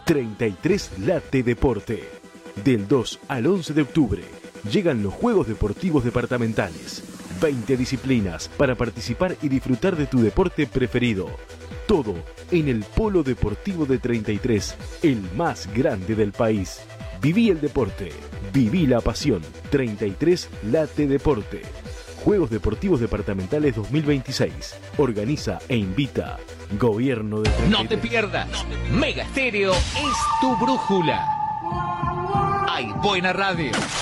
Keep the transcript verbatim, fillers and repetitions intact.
treinta y tres Late Deporte. Del dos al once de octubre llegan los Juegos Deportivos Departamentales. veinte disciplinas para participar y disfrutar de tu deporte preferido. Todo en el Polo Deportivo de treinta y tres, el más grande del país. Viví el deporte, viví la pasión. treinta y tres Late Deporte. Juegos Deportivos Departamentales dos mil veintiséis. Organiza e invita Gobierno de treinta y tres. No te pierdas. Mega Estéreo es tu brújula. Hay buena radio.